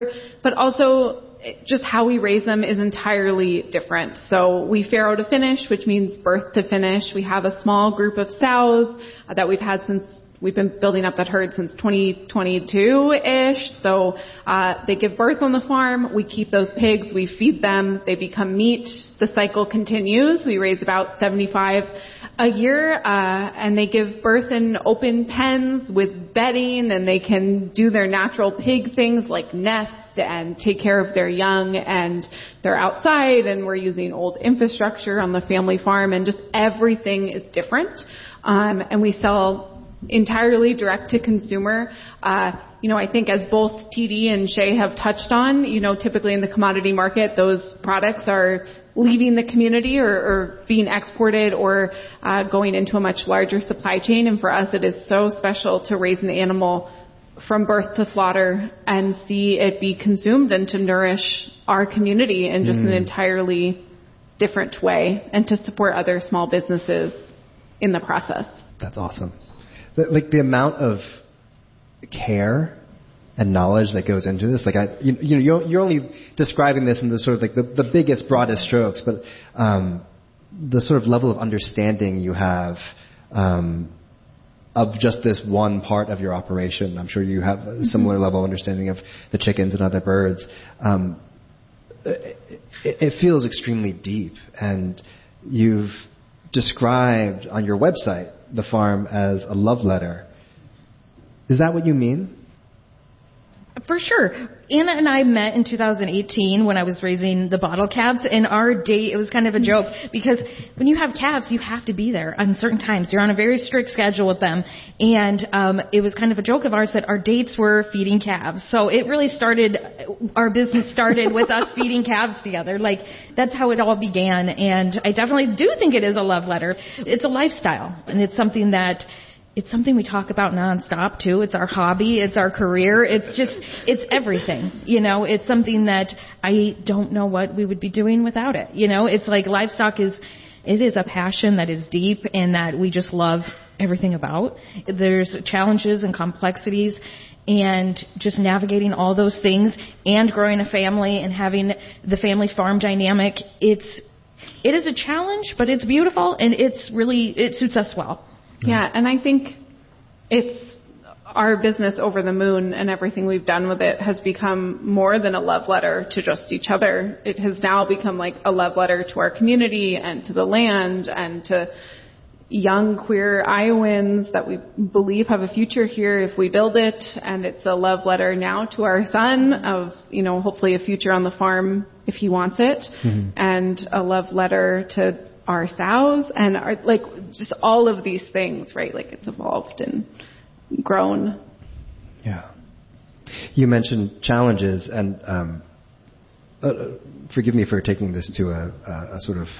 but also just how we raise them is entirely different. So we farrow to finish, which means birth to finish. We have a small group of sows that we've had since we've been building up that herd since 2022-ish. So they give birth on the farm. We keep those pigs. We feed them. They become meat. The cycle continues. We raise about 75 a year, and they give birth in open pens with bedding, and they can do their natural pig things like nest and take care of their young, and they're outside, and we're using old infrastructure on the family farm, and just everything is different. And we sell entirely direct to consumer. I think as both TD and Shay have touched on, typically in the commodity market, those products are leaving the community or being exported or going into a much larger supply chain. And for us, it is so special to raise an animal from birth to slaughter and see it be consumed and to nourish our community in just an entirely different way, and to support other small businesses in the process. That's awesome. The amount of care and knowledge that goes into this, you're only describing this in the sort of the biggest, broadest strokes, but the sort of level of understanding you have of just this one part of your operation. I'm sure you have a similar level of understanding of the chickens and other birds. It feels extremely deep, and you've described on your website the farm as a love letter. Is that what you mean? For sure. Anna and I met in 2018 when I was raising the bottle calves, and our date, it was kind of a joke, because when you have calves, you have to be there on certain times. You're on a very strict schedule with them, and it was kind of a joke of ours that our dates were feeding calves. So it really started, our business started with us feeding calves together. That's how it all began, and I definitely do think it is a love letter. It's a lifestyle, and it's something we talk about nonstop too. It's our hobby. It's our career. It's everything. It's something that I don't know what we would be doing without it. It's like livestock is a passion that is deep and that we just love everything about. There's challenges and complexities, and just navigating all those things and growing a family and having the family farm dynamic. It is a challenge, but it's beautiful, and it suits us well. Yeah, and I think it's our business Over the Moon, and everything we've done with it has become more than a love letter to just each other. It has now become like a love letter to our community and to the land and to young queer Iowans that we believe have a future here if we build it. And it's a love letter now to our son of, hopefully a future on the farm if he wants it, and a love letter to our sows and just all of these things, right? It's evolved and grown. Yeah. You mentioned challenges, and forgive me for taking this to a sort of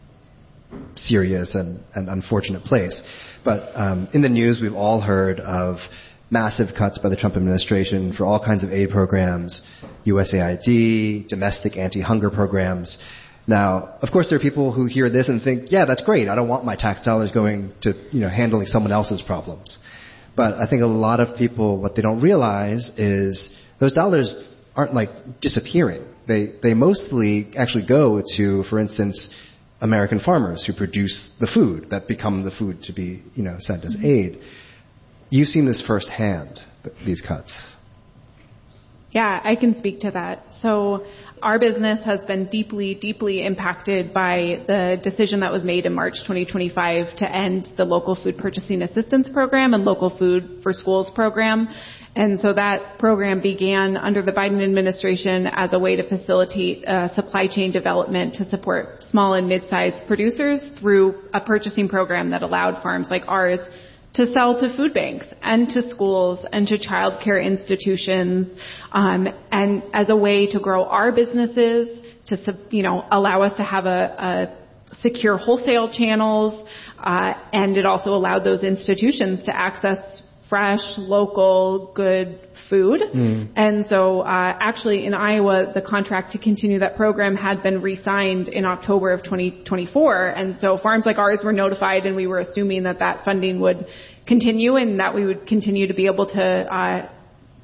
serious and unfortunate place, but in the news we've all heard of massive cuts by the Trump administration for all kinds of aid programs, USAID, domestic anti-hunger programs. Now, of course, there are people who hear this and think, yeah, that's great. I don't want my tax dollars going to, handling someone else's problems. But I think a lot of people, what they don't realize is those dollars aren't disappearing. They mostly actually go to, for instance, American farmers who produce the food that become the food to be, sent as aid. You've seen this firsthand, these cuts. Yeah, I can speak to that. So our business has been deeply, deeply impacted by the decision that was made in March 2025 to end the Local Food Purchasing Assistance Program and Local Food for Schools program. And so that program began under the Biden administration as a way to facilitate supply chain development to support small and mid-sized producers through a purchasing program that allowed farms like ours to sell to food banks and to schools and to child care institutions, and as a way to grow our businesses, to allow us to have a secure wholesale channels, and it also allowed those institutions to access fresh, local, good food. And so actually in Iowa, the contract to continue that program had been re-signed in October of 2024. And so farms like ours were notified, and we were assuming that funding would continue and that we would continue to be able to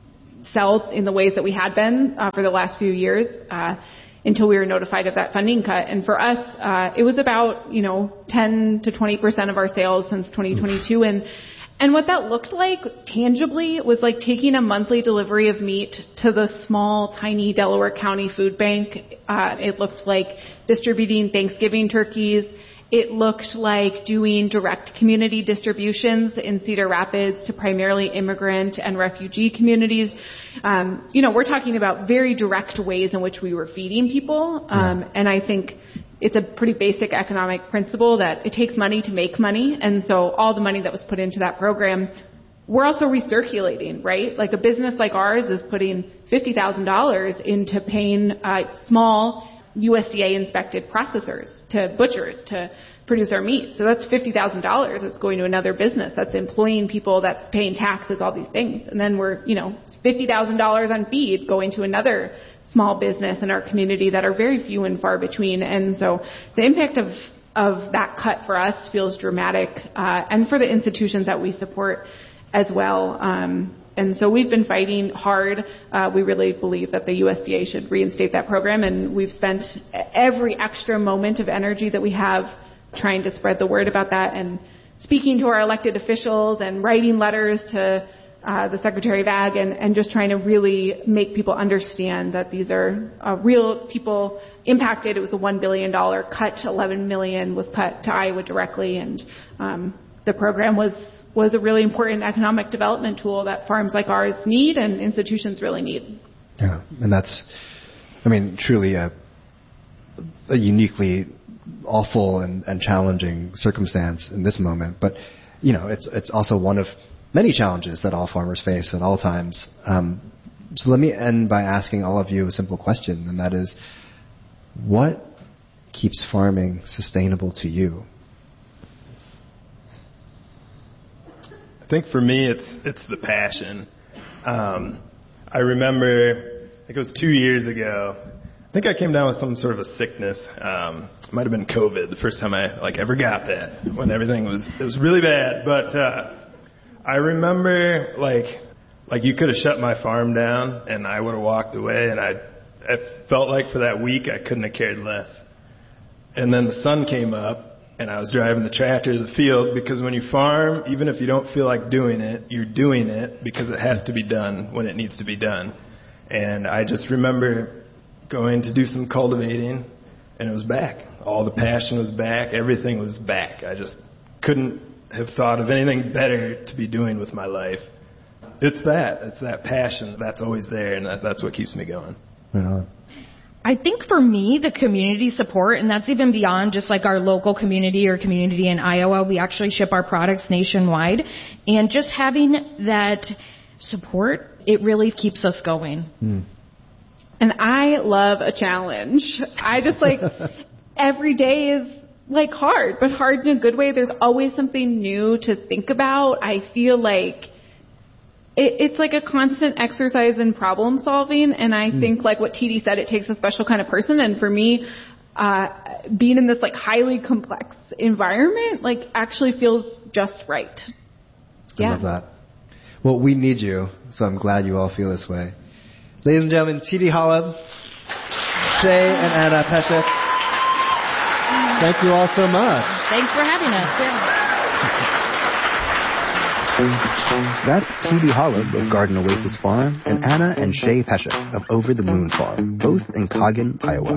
sell in the ways that we had been for the last few years until we were notified of that funding cut. And for us, it was about 10 to 20% of our sales since 2022. And what that looked like tangibly was like taking a monthly delivery of meat to the small, tiny Delaware County food bank. It looked like distributing Thanksgiving turkeys. It looked like doing direct community distributions in Cedar Rapids to primarily immigrant and refugee communities. We're talking about very direct ways in which we were feeding people. And I think it's a pretty basic economic principle that it takes money to make money. And so all the money that was put into that program, we're also recirculating, right? Like a business like ours is putting $50,000 into paying small USDA inspected processors to butchers to produce our meat. So that's $50,000 that's going to another business that's employing people, that's paying taxes, all these things. And then we're, $50,000 on feed going to another small business in our community that are very few and far between. And so the impact of that cut for us feels dramatic, and for the institutions that we support as well. And so we've been fighting hard. We really believe that the USDA should reinstate that program, and we've spent every extra moment of energy that we have trying to spread the word about that and speaking to our elected officials and writing letters to the Secretary of Ag and just trying to really make people understand that these are real people impacted. It was a $1 billion cut. $11 million was cut to Iowa directly, and the program was a really important economic development tool that farms like ours need and institutions really need. Yeah, and that's, truly a uniquely awful and challenging circumstance in this moment. But, it's also one of many challenges that all farmers face at all times. So let me end by asking all of you a simple question, and that is, what keeps farming sustainable to you? I think for me, it's the passion. I remember, I think it was 2 years ago, I think I came down with some sort of a sickness. It might have been COVID, the first time I ever got that, when everything it was really bad. But I remember like you could have shut my farm down and I would have walked away, and I felt like for that week I couldn't have cared less. And then the sun came up, and I was driving the tractor to the field, because when you farm, even if you don't feel like doing it, you're doing it because it has to be done when it needs to be done. And I just remember going to do some cultivating, and it was back. All the passion was back. Everything was back. I just couldn't have thought of anything better to be doing with my life. It's that passion that's always there, and that's what keeps me going. Yeah. I think for me, the community support, and that's even beyond just like our local community or community in Iowa. We actually ship our products nationwide, and just having that support, it really keeps us going. And I love a challenge. I just every day is hard, but hard in a good way. There's always something new to think about. I feel like it's like a constant exercise in problem solving. And I think what TD said, it takes a special kind of person. And for me, being in this highly complex environment, actually feels just right. I love that. Well, we need you, so I'm glad you all feel this way. Ladies and gentlemen, TD Holub, Shay and Anna Peshek, thank you all so much. Thanks for having us. Yeah. That's TD Holub of Garden Oasis Farm and Anna and Shay Peshek of Over the Moon Farm, both in Coggan, Iowa.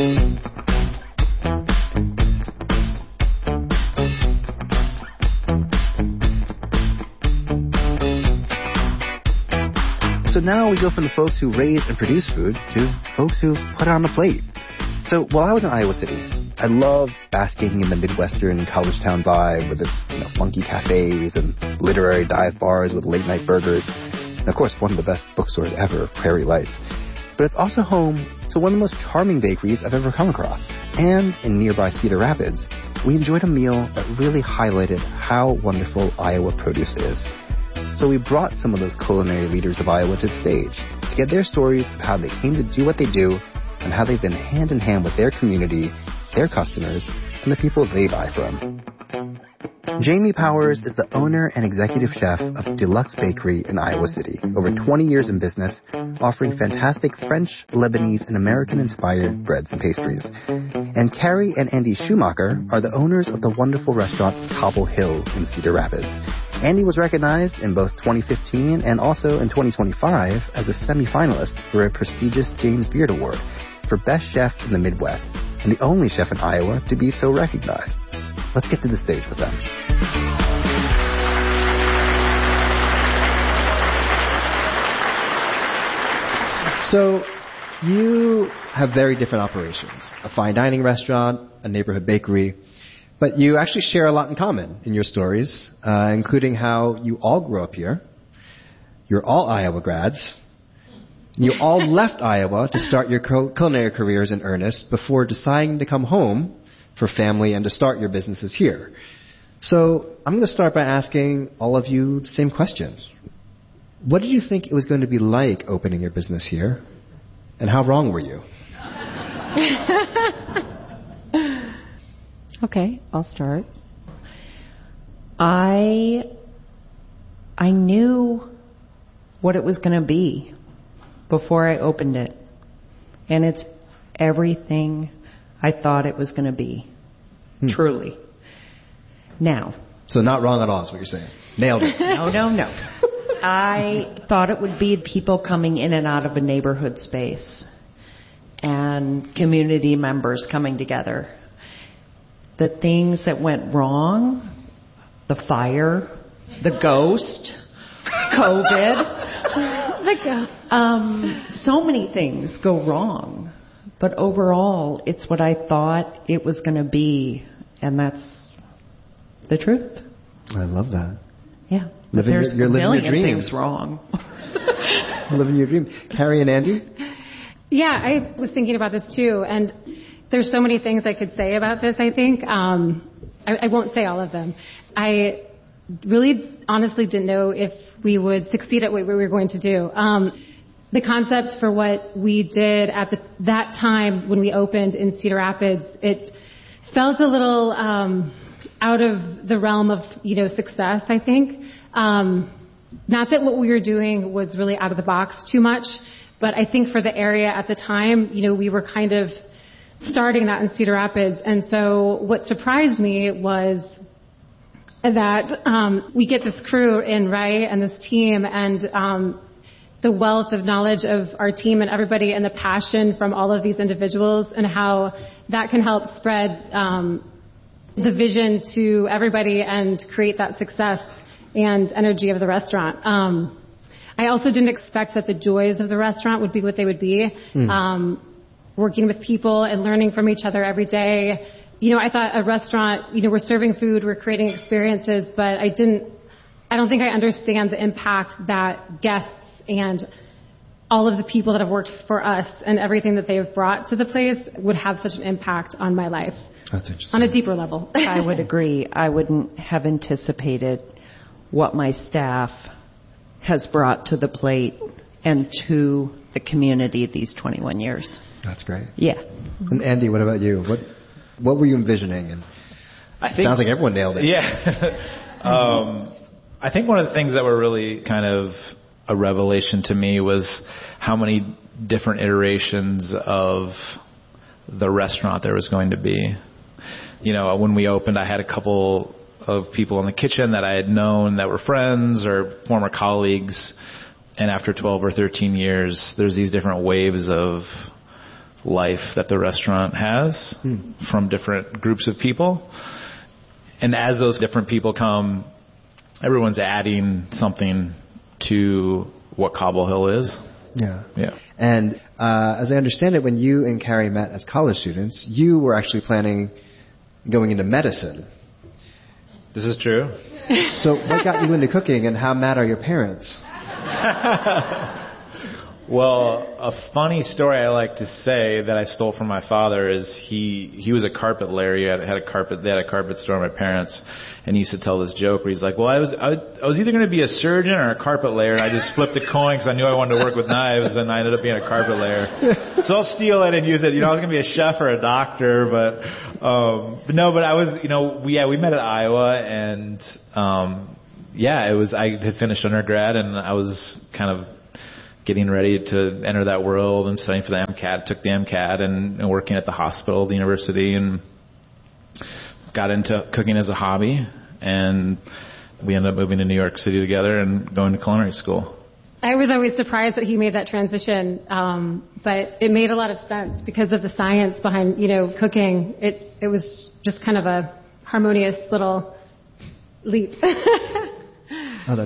So now we go from the folks who raise and produce food to folks who put it on the plate. So while I was in Iowa City, I loved basking in the Midwestern college town vibe with its funky cafes and literary dive bars with late-night burgers. And, of course, one of the best bookstores ever, Prairie Lights. But it's also home to one of the most charming bakeries I've ever come across. And in nearby Cedar Rapids, we enjoyed a meal that really highlighted how wonderful Iowa produce is. So we brought some of those culinary leaders of Iowa to the stage to get their stories of how they came to do what they do and how they've been hand in hand with their community, their customers, and the people they buy from. Jamie Powers is the owner and executive chef of Deluxe Bakery in Iowa City. Over 20 years in business, offering fantastic French, Lebanese, and American-inspired breads and pastries. And Carrie and Andy Schumacher are the owners of the wonderful restaurant Cobble Hill in Cedar Rapids. Andy was recognized in both 2015 and also in 2025 as a semi-finalist for a prestigious James Beard Award for Best Chef in the Midwest, and the only chef in Iowa to be so recognized. Let's get to the stage with them. So, you have very different operations. A fine dining restaurant, a neighborhood bakery, but you actually share a lot in common in your stories, including how you all grew up here. You're all Iowa grads. You all left Iowa to start your culinary careers in earnest before deciding to come home for family and to start your businesses here. So I'm going to start by asking all of you the same question. What did you think it was going to be like opening your business here? And how wrong were you? Okay, I'll start. I knew what it was going to be before I opened it. And it's everything I thought it was going to be. Truly. Now. So not wrong at all is what you're saying. Nailed it. No. I thought it would be people coming in and out of a neighborhood space and community members coming together. The things that went wrong, the fire, the ghost, COVID, so many things go wrong. But overall, it's what I thought it was going to be, and that's the truth. I love that. Yeah. There's a million your dream. things wrong. Living your dream. Carrie and Andy? Yeah, I was thinking about this too, and there's so many things I could say about this, I think. I won't say all of them. I really honestly didn't know if we would succeed at what we were going to do. The concept for what we did at that time when we opened in Cedar Rapids, it felt a little out of the realm of, success, I think. Not that what we were doing was really out of the box too much, but I think for the area at the time, we were kind of starting that in Cedar Rapids. And so what surprised me was that we get this crew in, right, and this team, and the wealth of knowledge of our team and everybody, and the passion from all of these individuals, and how that can help spread the vision to everybody and create that success and energy of the restaurant. I also didn't expect that the joys of the restaurant would be what they would be. Working with people and learning from each other every day. I thought a restaurant, we're serving food, we're creating experiences, but I don't think I understand the impact that guests and all of the people that have worked for us and everything that they have brought to the place would have such an impact on my life. That's interesting. On a deeper level. I would agree. I wouldn't have anticipated what my staff has brought to the plate and to the community these 21 years. That's great. Yeah. And Andy, what about you? What were you envisioning? And I think, sounds like everyone nailed it. Yeah. I think one of the things that were really kind of a revelation to me was how many different iterations of the restaurant there was going to be. When we opened, I had a couple of people in the kitchen that I had known that were friends or former colleagues. And after 12 or 13 years, there's these different waves of life that the restaurant has from different groups of people. And as those different people come, everyone's adding something to what Cobble Hill is. Yeah. Yeah. And as I understand it, when you and Carrie met as college students, you were actually planning going into medicine. This is true. So what got you into cooking, and how mad are your parents? Well, a funny story I like to say that I stole from my father is he was a carpet layer. He had a carpet. They had a carpet store, my parents, and he used to tell this joke where he's like, "Well, I was either going to be a surgeon or a carpet layer, and I just flipped a coin because I knew I wanted to work with knives, and I ended up being a carpet layer. So I'll steal it and use it. I was going to be a chef or a doctor, but I was, we met at Iowa, and it was I had finished undergrad, and I was kind of getting ready to enter that world and studying for the MCAT, took the MCAT and working at the hospital, the university, and got into cooking as a hobby. And we ended up moving to New York City together and going to culinary school. I was always surprised that he made that transition, but it made a lot of sense because of the science behind, cooking. It was just kind of a harmonious little leap. As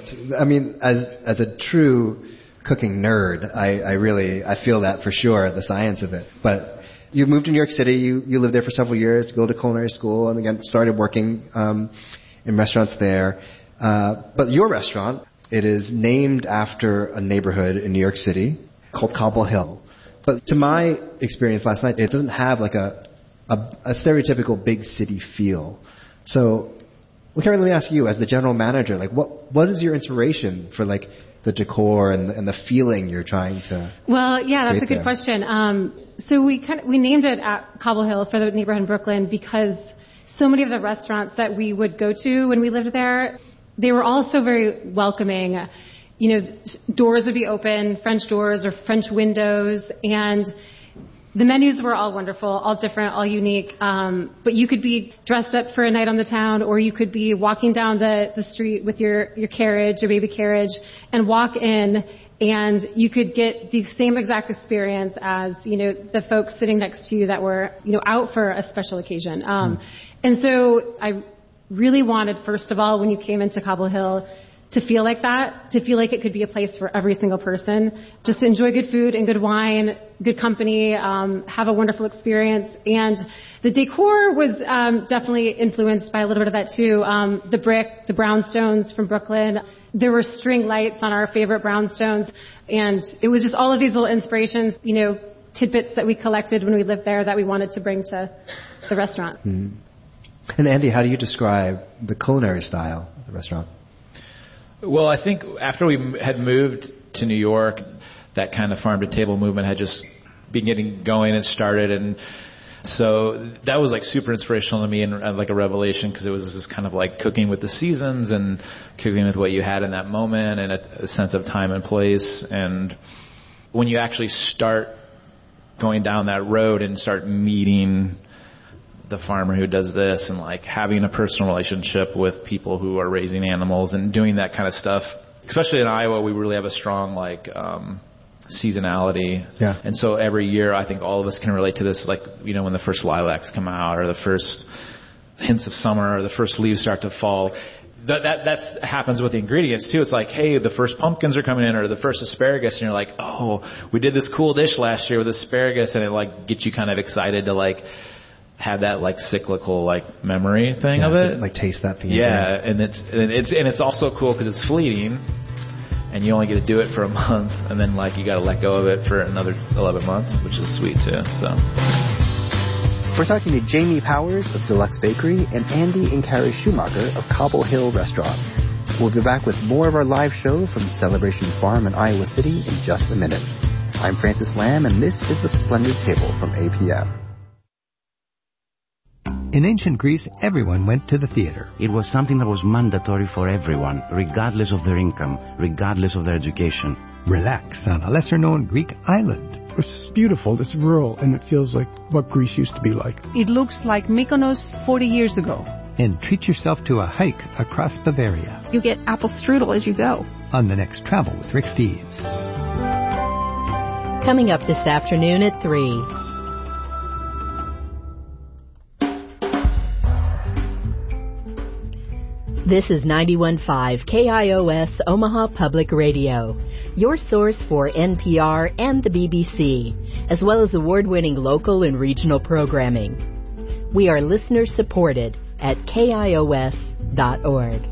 a true cooking nerd, I feel that for sure, the science of it. But you moved to New York City, you lived there for several years, go to culinary school, and again started working in restaurants there. But your restaurant, it is named after a neighborhood in New York City called Cobble Hill. But to my experience last night, it doesn't have like a stereotypical big city feel. So, Karen, let me ask you, as the general manager, like what is your inspiration for like the decor and the feeling you're trying to? Well, yeah, that's a good question. So we named it at Cobble Hill for the neighborhood in Brooklyn because so many of the restaurants that we would go to when we lived there, they were all so very welcoming. Doors would be open, French doors or French windows, and the menus were all wonderful, all different, all unique. But you could be dressed up for a night on the town, or you could be walking down the street with your carriage, your baby carriage, and walk in, and you could get the same exact experience as, the folks sitting next to you that were, out for a special occasion. And so I really wanted, first of all, when you came into Cobble Hill, to feel like that, to feel like it could be a place for every single person, just to enjoy good food and good wine, good company, have a wonderful experience. And the decor was definitely influenced by a little bit of that too. The brick, the brownstones from Brooklyn. There were string lights on our favorite brownstones. And it was just all of these little inspirations, tidbits that we collected when we lived there that we wanted to bring to the restaurant. Mm-hmm. And Andy, how do you describe the culinary style of the restaurant? Well, I think after we had moved to New York, that kind of farm-to-table movement had just been getting going and started. And so that was like super inspirational to me and like a revelation because it was this kind of like cooking with the seasons and cooking with what you had in that moment and a sense of time and place. And when you actually start going down that road and start meeting the farmer who does this and like having a personal relationship with people who are raising animals and doing that kind of stuff, especially in Iowa, we really have a strong like seasonality. Yeah. And so every year I think all of us can relate to this, like, when the first lilacs come out or the first hints of summer or the first leaves start to fall. That happens with the ingredients too. It's like, hey, the first pumpkins are coming in or the first asparagus, and you're like, oh, we did this cool dish last year with asparagus, and it like gets you kind of excited to like have that like cyclical like memory thing of it, like taste that feeling. Yeah, and it's also cool because it's fleeting, and you only get to do it for a month, and then like you got to let go of it for another 11 months, which is sweet too. So we're talking to Jamie Powers of Deluxe Bakery and Andy and Carrie Schumacher of Cobble Hill Restaurant. We'll be back with more of our live show from Celebration Farm in Iowa City in just a minute. I'm Francis Lamb, and this is the Splendid Table from APM. In ancient Greece, everyone went to the theater. It was something that was mandatory for everyone, regardless of their income, regardless of their education. Relax on a lesser-known Greek island. It's beautiful, it's rural, and it feels like what Greece used to be like. It looks like Mykonos 40 years ago. And treat yourself to a hike across Bavaria. You get apple strudel as you go. On the next Travel with Rick Steves. Coming up this afternoon at 3. This is 91.5 KIOS Omaha Public Radio, your source for NPR and the BBC, as well as award-winning local and regional programming. We are listener-supported at KIOS.org.